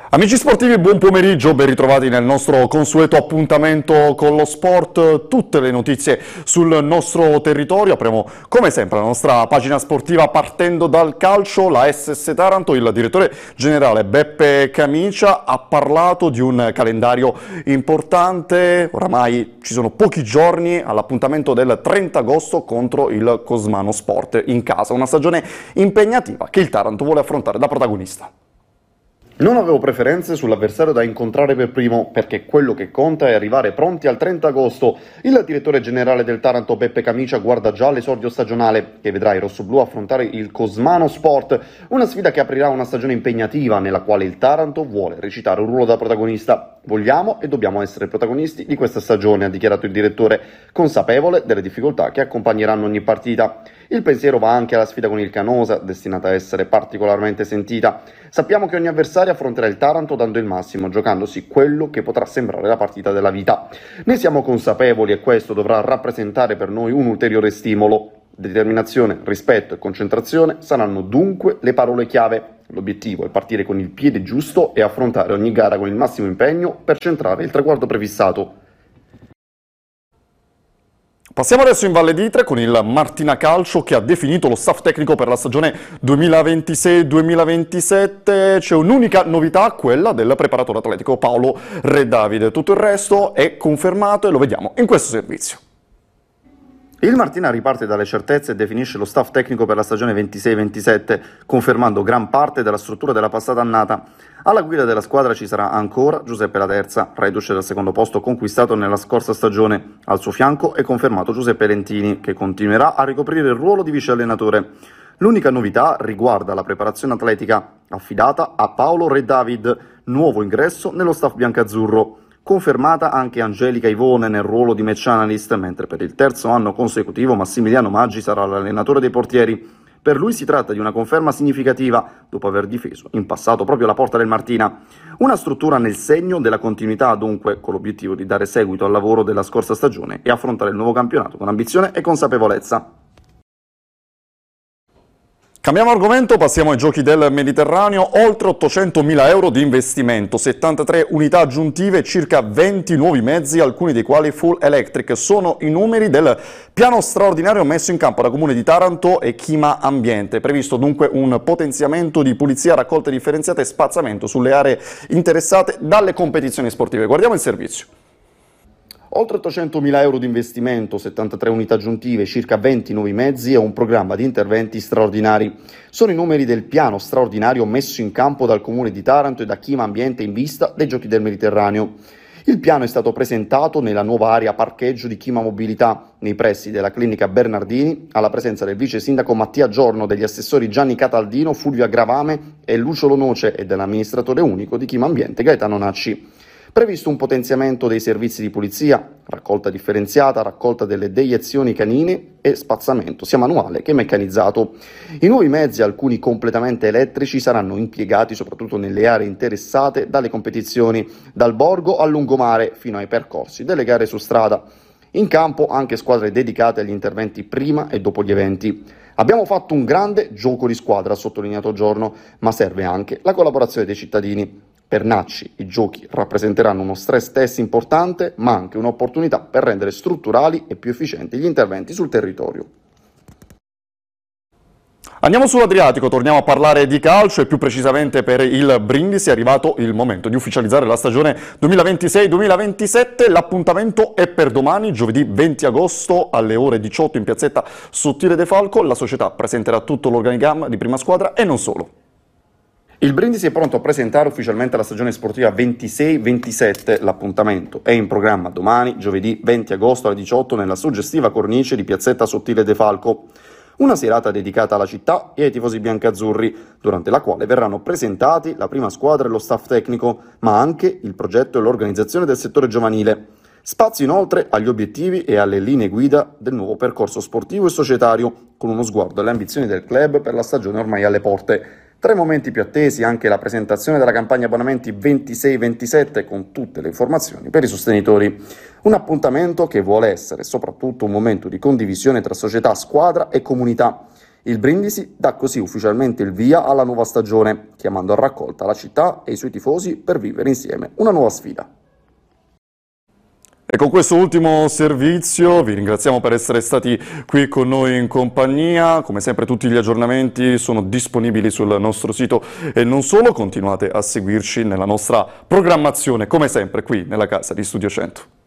Amici sportivi, buon pomeriggio, ben ritrovati nel nostro consueto appuntamento con lo sport, tutte le notizie sul nostro territorio. Apriamo come sempre la nostra pagina sportiva partendo dal calcio. La SS Taranto, il direttore generale Beppe Camicia ha parlato di un calendario importante. Oramai ci sono pochi giorni all'appuntamento del 30 agosto contro il Cosmano Sport in casa, una stagione impegnativa che il Taranto vuole affrontare da protagonista. Non avevo preferenze sull'avversario da incontrare per primo, perché quello che conta è arrivare pronti al 30 agosto. Il direttore generale del Taranto Beppe Camicia guarda già l'esordio stagionale, che vedrà i rossoblù affrontare il Cosmano Sport, una sfida che aprirà una stagione impegnativa nella quale il Taranto vuole recitare un ruolo da protagonista. Vogliamo e dobbiamo essere protagonisti di questa stagione, ha dichiarato il direttore, consapevole delle difficoltà che accompagneranno ogni partita. Il pensiero va anche alla sfida con il Canosa, destinata a essere particolarmente sentita. Sappiamo che ogni avversario affronterà il Taranto dando il massimo, giocandosi quello che potrà sembrare la partita della vita. Ne siamo consapevoli e questo dovrà rappresentare per noi un ulteriore stimolo. Determinazione, rispetto e concentrazione saranno dunque le parole chiave. L'obiettivo è partire con il piede giusto e affrontare ogni gara con il massimo impegno per centrare il traguardo prefissato. Passiamo adesso in Valle d'Itria con il Martina Calcio che ha definito lo staff tecnico per la stagione 2026-2027. C'è un'unica novità, quella del preparatore atletico Paolo Redavide. Tutto il resto è confermato e lo vediamo in questo servizio. Il Martina riparte dalle certezze e definisce lo staff tecnico per la stagione 26-27, confermando gran parte della struttura della passata annata. Alla guida della squadra ci sarà ancora Giuseppe Laterza, reduce dal secondo posto conquistato nella scorsa stagione. Al suo fianco è confermato Giuseppe Lentini, che continuerà a ricoprire il ruolo di vice allenatore. L'unica novità riguarda la preparazione atletica, affidata a Paolo Redavid, nuovo ingresso nello staff biancazzurro. Confermata anche Angelica Ivone nel ruolo di match analyst, mentre per il terzo anno consecutivo Massimiliano Maggi sarà l'allenatore dei portieri. Per lui si tratta di una conferma significativa, dopo aver difeso in passato proprio la porta del Martina. Una struttura nel segno della continuità, dunque, con l'obiettivo di dare seguito al lavoro della scorsa stagione e affrontare il nuovo campionato con ambizione e consapevolezza. Cambiamo argomento, passiamo ai giochi del Mediterraneo. Oltre 800.000 euro di investimento, 73 unità aggiuntive, circa 20 nuovi mezzi, alcuni dei quali full electric. Sono i numeri del piano straordinario messo in campo da Comune di Taranto e Chima Ambiente. Previsto dunque un potenziamento di pulizia, raccolta differenziata e spazzamento sulle aree interessate dalle competizioni sportive. Guardiamo il servizio. Oltre 800.000 euro di investimento, 73 unità aggiuntive, circa 20 nuovi mezzi e un programma di interventi straordinari. Sono i numeri del piano straordinario messo in campo dal Comune di Taranto e da Chima Ambiente in vista dei Giochi del Mediterraneo. Il piano è stato presentato nella nuova area parcheggio di Chima Mobilità, nei pressi della clinica Bernardini, alla presenza del vice sindaco Mattia Giorno, degli assessori Gianni Cataldino, Fulvio Agravame e Lucio Lonoce e dell'amministratore unico di Chima Ambiente Gaetano Nacci. Previsto un potenziamento dei servizi di pulizia, raccolta differenziata, raccolta delle deiezioni canine e spazzamento sia manuale che meccanizzato. I nuovi mezzi, alcuni completamente elettrici, saranno impiegati soprattutto nelle aree interessate dalle competizioni, dal borgo al lungomare fino ai percorsi delle gare su strada. In campo anche squadre dedicate agli interventi prima e dopo gli eventi. Abbiamo fatto un grande gioco di squadra, ha sottolineato Giorno, ma serve anche la collaborazione dei cittadini. Per Nacci i giochi rappresenteranno uno stress test importante, ma anche un'opportunità per rendere strutturali e più efficienti gli interventi sul territorio. Andiamo sull'Adriatico, torniamo a parlare di calcio e più precisamente per il Brindisi è arrivato il momento di ufficializzare la stagione 2026-2027. L'appuntamento è per domani, giovedì 20 agosto alle ore 18 in piazzetta Sottile De Falco. La società presenterà tutto l'organigramma di prima squadra e non solo. Il Brindisi è pronto a presentare ufficialmente la stagione sportiva 26-27. L'appuntamento è in programma domani, giovedì 20 agosto alle 18 nella suggestiva cornice di piazzetta Sottile De Falco. Una serata dedicata alla città e ai tifosi biancazzurri, durante la quale verranno presentati la prima squadra e lo staff tecnico, ma anche il progetto e l'organizzazione del settore giovanile. Spazio inoltre agli obiettivi e alle linee guida del nuovo percorso sportivo e societario, con uno sguardo alle ambizioni del club per la stagione ormai alle porte. Tra i momenti più attesi anche la presentazione della campagna abbonamenti 26-27 con tutte le informazioni per i sostenitori. Un appuntamento che vuole essere soprattutto un momento di condivisione tra società, squadra e comunità. Il Brindisi dà così ufficialmente il via alla nuova stagione, chiamando a raccolta la città e i suoi tifosi per vivere insieme una nuova sfida. E con questo ultimo servizio vi ringraziamo per essere stati qui con noi in compagnia. Come sempre tutti gli aggiornamenti sono disponibili sul nostro sito e non solo, continuate a seguirci nella nostra programmazione, come sempre qui nella casa di Studio 100.